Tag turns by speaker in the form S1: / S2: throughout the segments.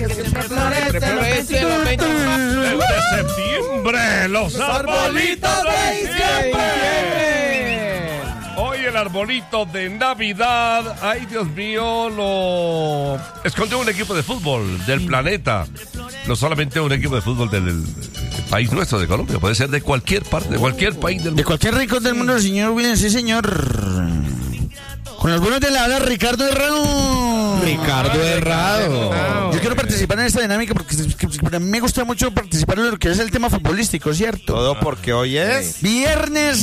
S1: que siempre florece los 21
S2: de septiembre, los arbolitos de diciembre. Hoy el arbolito de Navidad, ay Dios mío, lo escondió un equipo de fútbol del planeta. No solamente un equipo de fútbol del país nuestro, de Colombia, puede ser de cualquier parte, de cualquier país del mundo.
S3: De cualquier rincón del mundo, señor William, sí señor. Con algunos de la habla Ricardo Herrado. Yo quiero participar en esta dinámica porque a mí me gusta mucho participar en lo que es el tema futbolístico, ¿cierto?
S4: Todo porque hoy es
S3: viernes.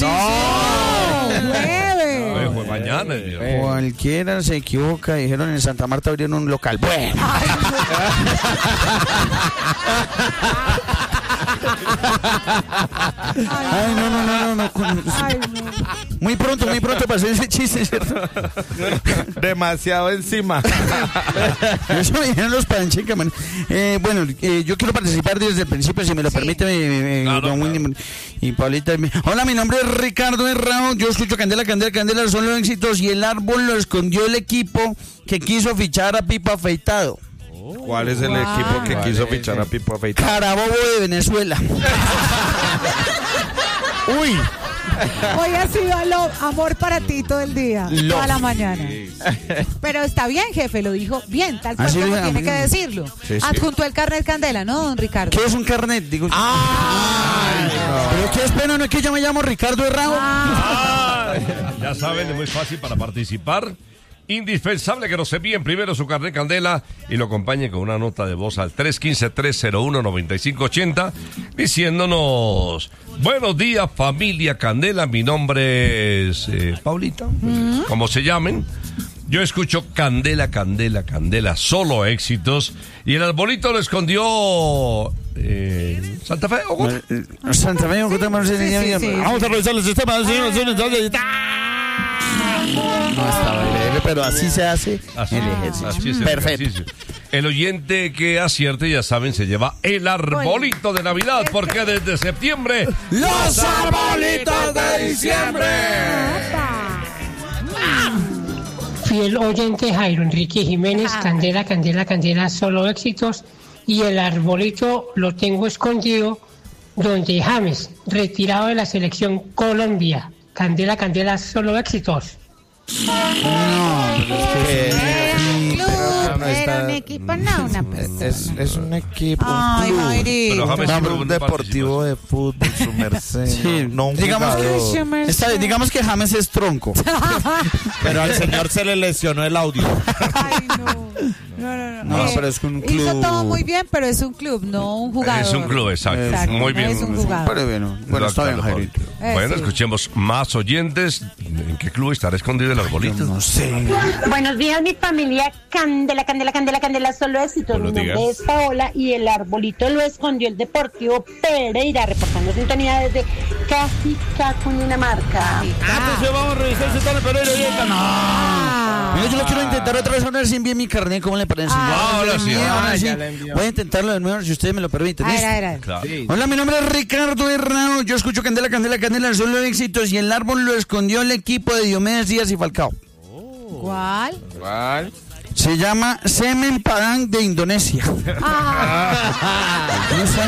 S2: Fue mañana.
S3: Cualquiera se equivoca, dijeron en Santa Marta abrieron un local. Bueno. Ay, no. Muy pronto pasó ese chiste, ¿cierto?
S4: demasiado encima.
S3: Eso me dijeron los Pancheca, man. Bueno, yo quiero participar desde el principio, si me lo permite, don William y Paulita. Hola, mi nombre es Ricardo Herrado. Yo escucho Candela, solo éxitos. Y el árbol lo escondió el equipo que quiso fichar a Pipo Afeitado.
S4: ¿Cuál es el equipo que quiso fichar a Pipo Afeitado?
S3: Carabobo de Venezuela. Uy.
S1: Hoy ha sido amor para ti todo el día, toda la mañana. Pero está bien, jefe, lo dijo bien, tal cual como tiene que decirlo.
S4: Sí.
S1: Adjuntó el carnet Candela, ¿no, don Ricardo?
S3: ¿Qué es un carnet? Digo, ¿Pero qué es pena? ¿No es que yo me llamo Ricardo Herrado?
S2: Ya saben, es muy fácil para participar. Indispensable que nos envíen primero su carnet Candela y lo acompañen con una nota de voz al 315-301-9580 diciéndonos: buenos días, familia Candela, mi nombre es Paulita, como se llamen. Yo escucho Candela, solo éxitos. Y el arbolito lo escondió Santa Fe, ¿o
S3: Santa Fe,
S1: sí.
S3: Vamos a revisar el sistema. No estaba breve, pero así se hace el ejercicio. Perfecto.
S2: El oyente que acierte, ya saben, se lleva el arbolito de Navidad, porque desde septiembre
S3: ¡los arbolitos de diciembre!
S5: Fiel oyente Jairo Enrique Jiménez, Candela, solo éxitos. Y el arbolito lo tengo escondido donde James, retirado de la selección Colombia. Candela, solo éxitos.
S1: Era un equipo, no una persona.
S4: Es un equipo,
S1: Ay,
S4: un club.
S1: Jairito.
S4: Un deportivo de fútbol, su merced.
S3: Sí,
S4: no un
S3: digamos
S4: jugador.
S3: digamos que James es tronco.
S4: Pero al señor se le lesionó el audio.
S1: Ay, no.
S3: No, pero es un club.
S1: Hizo todo muy bien, pero es un club, no un jugador.
S2: Es un club, exacto. Muy bien.
S1: Es un jugador.
S3: Pero bueno, está bien, Jairito.
S2: Bueno,
S1: Sí.
S2: escuchemos más oyentes. ¿En qué club estará escondido el arbolito?
S3: No sé.
S6: Buenos días, mi familia Candela, solo éxito. Mi nombre es Paola y el arbolito lo escondió el Deportivo Pereira, reportando sintonía desde Cajica, Cundinamarca.
S3: Atención, vamos a revisar si está en Pereira. Mira, yo lo quiero intentar otra vez, a ver si envíe mi carnet, ¿cómo le parece?
S2: Ahora sí.
S3: Voy a intentarlo de nuevo, si ustedes me lo permiten. ¿Listo?
S2: Claro.
S3: Hola, mi nombre es Ricardo Herrado. Yo escucho Candela, solo éxitos. Y el árbol lo escondió el equipo de Diomedes Díaz y Falcao.
S1: ¿Cuál?
S3: Se llama Semen Padang de Indonesia. No sé.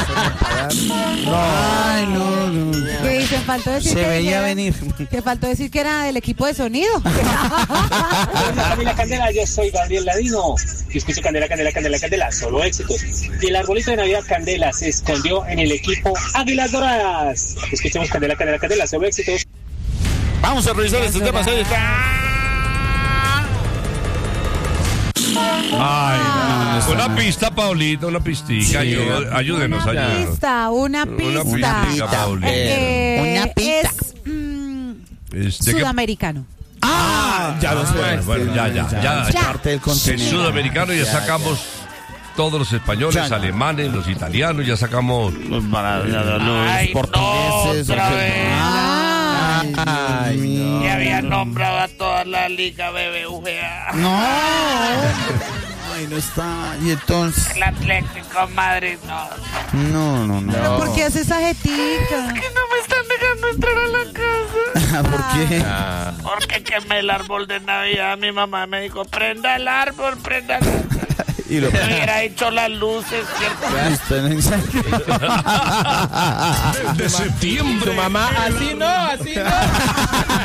S3: Ay, no.
S1: ¿Qué dicen? Faltó decir
S3: Se
S1: que
S3: veía
S1: era-
S3: venir.
S1: Que faltó decir que era del equipo de sonido.
S7: Hola familia Candela, yo soy Gabriel Ladino. Yo escucho Candela, solo éxitos. Y el arbolito de Navidad Candela se escondió en el equipo Águilas Doradas. Escuchemos Candela, solo éxitos.
S4: Vamos a revisar estos temas. Ahí está.
S2: Ay, una pista, Paulita, una pistica. Ayúdenos.
S1: Una pista.
S2: Paulita.
S3: Una pista.
S1: Es sudamericano.
S3: Ya lo sé.
S2: Bueno, ya.
S3: Parte del
S2: El
S3: continente.
S2: sudamericano ya sacamos todos los españoles,
S3: Ya.
S2: alemanes, los italianos, ya sacamos.
S3: Los portugueses. Ay, no.
S8: Ya había nombrado a toda la liga BBVA.
S3: No. Ay, no está. Y entonces.
S8: El Atlético Madrid, no.
S3: No.
S1: ¿Pero por qué hace esa jetica?
S8: Que no me están dejando entrar a la casa.
S3: ¿Por qué?
S8: Porque quemé el árbol de Navidad. Mi mamá me dijo, prenda el árbol.
S3: Y lo
S8: hubiera hecho las luces, ¿cierto?
S2: De septiembre.
S9: Tu mamá, así no.